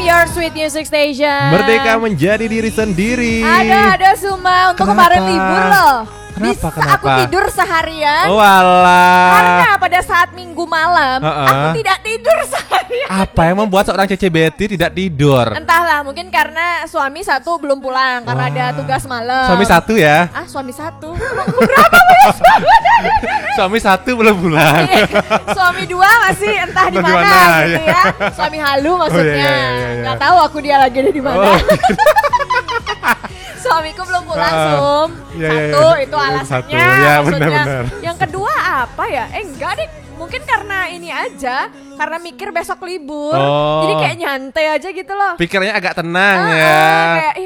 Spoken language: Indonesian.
your sweet music station. Merdeka menjadi diri sendiri. Ada Suma. Untuk kemarin libur loh. Bisa Kenapa? aku tidur seharian. Walah. Karena pada saat minggu malam aku tidak tidur seharian. Apa yang membuat seorang Cece Betty tidak tidur? Entahlah, mungkin karena suami satu belum pulang karena ada tugas malam. Suami satu ya? Suami satu. Berapa ya? Suami satu belum pulang. Suami dua masih entah di mana gitu ya. Suami halu maksudnya. Nggak tahu aku dia lagi ada di mana. Suamiku belum pulang, Sum. Satu itu alasannya. Ya, maksudnya. benar. Yang kedua apa ya? Enggak deh. Mungkin karena ini aja, karena mikir besok libur. Jadi kayak nyantai aja gitu loh. Pikirnya agak tenang ya. Kayak